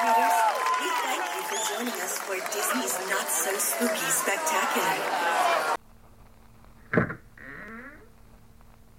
trick-or-treaters. We thank you for joining us for Disney's Not So Spooky Spectacular.